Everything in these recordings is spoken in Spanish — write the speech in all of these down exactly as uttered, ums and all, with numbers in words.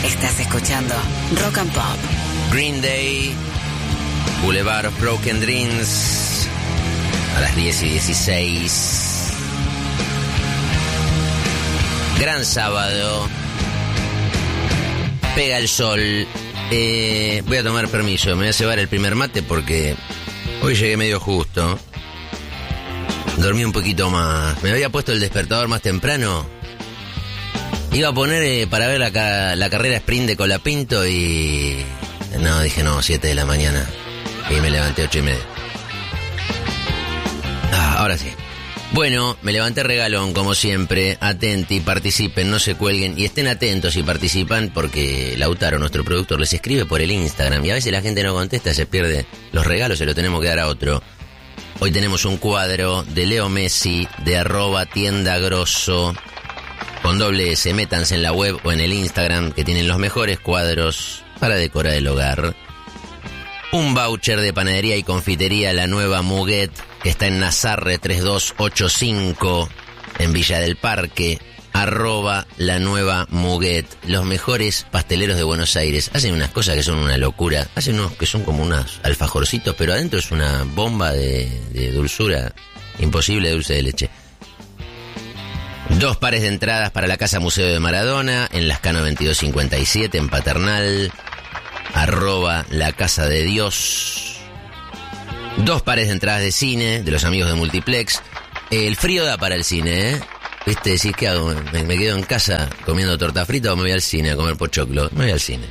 Estás escuchando Rock and Pop. Green Day, Boulevard of Broken Dreams, a las diez y dieciséis. Gran sábado. Pega el sol. Eh, voy a tomar permiso, me voy a cebar el primer mate porque hoy llegué medio justo. Dormí un poquito más. Me había puesto el despertador más temprano. Iba a poner eh, para ver la, la carrera sprint de Colapinto y... No, dije no, siete de la mañana. Y me levanté ocho y media. Ah, ahora sí. Bueno, me levanté regalón, como siempre. Atenti, participen, no se cuelguen. Y estén atentos y participan porque Lautaro, nuestro productor, les escribe por el Instagram. Y a veces la gente no contesta, se pierde los regalos, se los tenemos que dar a otro. Hoy tenemos un cuadro de Leo Messi, de arroba tienda grosso. Con doble S, métanse en la web o en el Instagram, que tienen los mejores cuadros para decorar el hogar. Un voucher de panadería y confitería La Nueva Muguet, que está en Nazarre tres dos ocho cinco, en Villa del Parque, arroba La Nueva Muguet. Los mejores pasteleros de Buenos Aires. Hacen unas cosas que son una locura. Hacen unos que son como unos alfajorcitos, pero adentro es una bomba de, de dulzura imposible de dulce de leche. Dos pares de entradas para la Casa Museo de Maradona, en Lascano veintidós cincuenta y siete, en Paternal, arroba La Casa de Dios. Dos pares de entradas de cine, de los amigos de Multiplex. El frío da para el cine, ¿eh? ¿Viste? Decís, ¿qué hago? ¿Me, me quedo en casa comiendo torta frita o me voy al cine a comer pochoclo? Me voy al cine.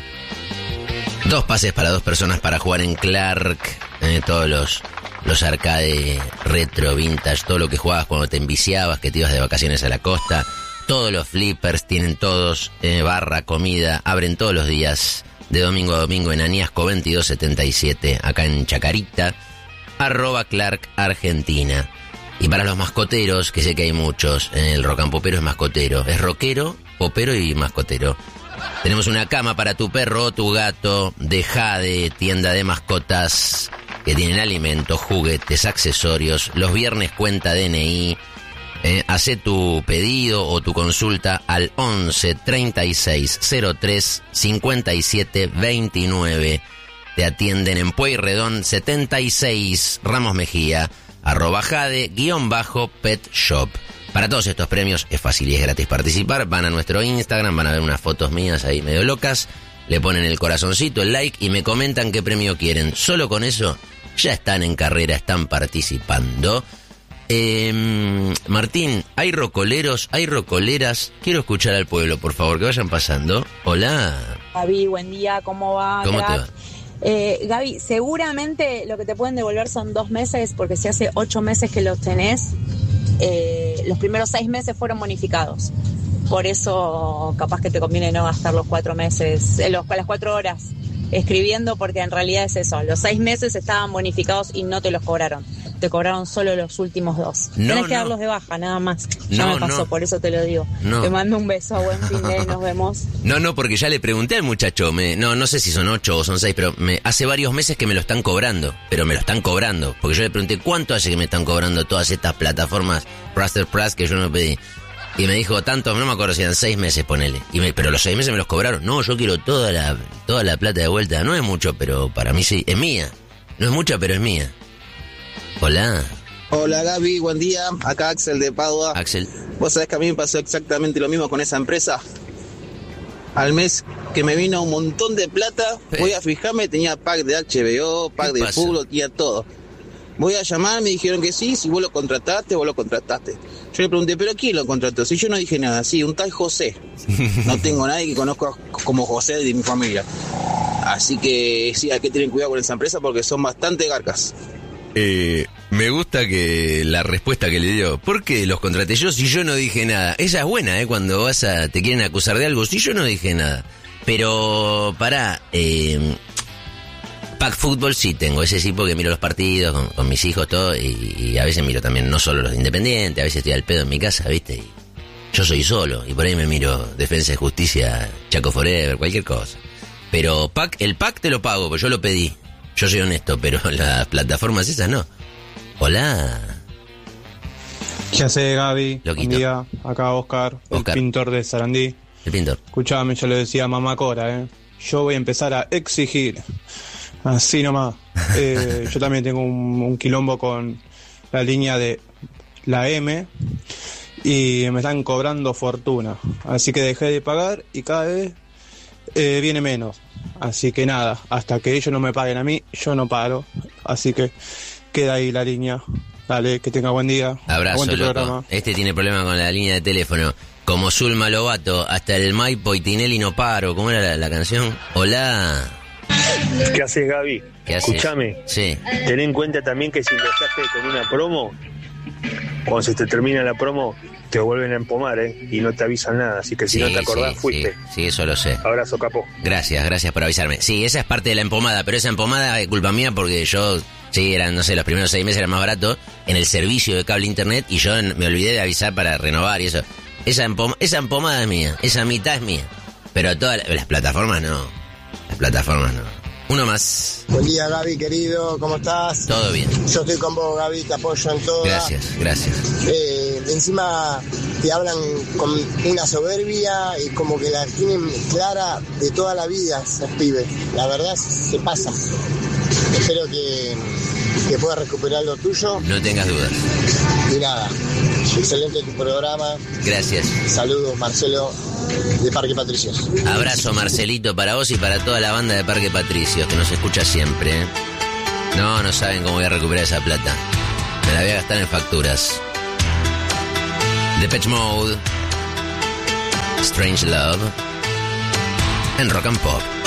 Dos pases para dos personas para jugar en Clark, ¿eh? Todos los... Los arcade retro, vintage, todo lo que jugabas cuando te enviciabas, que te ibas de vacaciones a la costa. Todos los flippers, tienen todos, eh, barra, comida, abren todos los días, de domingo a domingo en Añasco veintidós setenta y siete, acá en Chacarita, arroba Clark Argentina. Y para los mascoteros, que sé que hay muchos, eh, el Rock and Popero es mascotero, es rockero, popero y mascotero. Tenemos una cama para tu perro o tu gato, de Jade, tienda de mascotas, que tienen alimentos, juguetes, accesorios. Los viernes cuenta D N I. Eh, Hacé tu pedido o tu consulta al once treinta y seis cero tres cincuenta y siete veintinueve. Te atienden en Pueyrredón setenta y seis, Ramos Mejía, arroba Jade, guión bajo Pet Shop. Para todos estos premios es fácil y es gratis participar. Van a nuestro Instagram, van a ver unas fotos mías ahí medio locas. Le ponen el corazoncito, el like y me comentan qué premio quieren. Solo con eso ya están en carrera, están participando. Eh, Martín, hay rocoleros, hay rocoleras. Quiero escuchar al pueblo, por favor, que vayan pasando. Hola. Gaby, buen día, ¿cómo va? ¿Cómo crack? te va? Eh, Gaby, seguramente lo que te pueden devolver son dos meses, porque si hace ocho meses que los tenés, eh, los primeros seis meses fueron bonificados. Por eso capaz que te conviene no gastar los cuatro meses, eh, los, las cuatro horas escribiendo, porque en realidad es eso, los seis meses estaban bonificados y no te los cobraron, te cobraron solo los últimos dos. No, Tenés que no. darlos de baja, nada más. Ya No, me pasó, no. por eso te lo digo. No. Te mando un beso, buen fin de, nos vemos. No, no, porque ya le pregunté al muchacho, me, no, no sé si son ocho o son seis, pero me, hace varios meses que me lo están cobrando, pero me lo están cobrando, porque yo le pregunté cuánto hace que me están cobrando todas estas plataformas Raster Plus que yo no pedí. Y me dijo, tanto, no me acuerdo si eran seis meses, ponele. Y me, pero los seis meses me los cobraron. No, yo quiero toda la, toda la plata de vuelta. No es mucho, pero para mí sí, es mía. No es mucha, pero es mía. Hola. Hola Gaby, buen día. Acá Axel de Padua. Axel. Vos sabés que a mí me pasó exactamente lo mismo con esa empresa. Al mes que me vino un montón de plata, Sí. voy a fijarme, tenía pack de H B O, pack ¿Qué de pasa? fútbol, tenía todo. Voy a llamar, me dijeron que sí, si vos lo contrataste, vos lo contrataste. Yo le pregunté, ¿pero quién lo contrató? Si yo no dije nada, sí, un tal José. No tengo nadie que conozca como José de mi familia. Así que sí, hay que tener cuidado con esa empresa porque son bastante garcas. Eh, me gusta que la respuesta que le dio, ¿por qué los contraté yo si yo no dije nada? Esa es buena, ¿eh? Cuando vas a, te quieren acusar de algo, si yo no dije nada. Pero, pará, eh, Pack Fútbol sí tengo, ese sí porque miro los partidos con, con mis hijos, todo, y, y a veces miro también no solo los Independientes, a veces estoy al pedo en mi casa, ¿viste? Y yo soy solo, y por ahí me miro Defensa y Justicia, Chaco Forever, cualquier cosa. Pero Pack, el Pack te lo pago, porque yo lo pedí. Yo soy honesto, pero las plataformas esas no. Hola. ¿Qué hace Gaby? Loquito. Buen día, acá Oscar, Oscar. el pintor de Sarandí. el pintor. Escuchame, yo le decía a mamá Cora, ¿eh? Yo voy a empezar a exigir. Así nomás. Eh, yo también tengo un, un quilombo con la línea de la M y me están cobrando fortuna. Así que dejé de pagar y cada vez eh, viene menos. Así que nada, hasta que ellos no me paguen a mí, yo no paro. Así que queda ahí la línea. Dale, que tenga buen día. Abrazo, loco. Este tiene problema con la línea de teléfono. Como Zulma Lobato, hasta el Maipo y Tinelli no paro. ¿Cómo era la, la canción? Hola. ¿Qué haces, Gaby? ¿Qué haces? Escúchame. Sí. Ten en cuenta también que si empezaste con una promo, cuando se te termina la promo, te vuelven a empomar, ¿eh? Y no te avisan nada. Así que si sí, no te acordás, sí, fuiste. Sí, sí, eso lo sé. Abrazo, capo. Gracias, gracias por avisarme. Sí, esa es parte de la empomada, pero esa empomada es culpa mía porque yo... Sí, eran, no sé, los primeros seis meses era más barato en el servicio de cable internet y yo me olvidé de avisar para renovar y eso. Esa, empom- esa empomada es mía, esa mitad es mía. Pero todas las plataformas no. Las plataformas no. Uno más. Buen día, Gaby, querido, ¿cómo estás? Todo bien. Yo estoy con vos, Gaby, te apoyo en todo. Gracias, gracias. Eh, encima te hablan con una soberbia y como que la tienen clara de toda la vida esos pibes. La verdad, se pasan. Espero que, que puedas recuperar lo tuyo. No tengas dudas. Y nada, excelente tu programa. Gracias. Saludos, Marcelo, de Parque Patricios. Abrazo, Marcelito, para vos y para toda la banda de Parque Patricios, que nos escucha siempre, ¿eh? No, no saben cómo voy a recuperar esa plata. Me la voy a gastar en facturas. Depeche Mode, Strange Love, en Rock and Pop.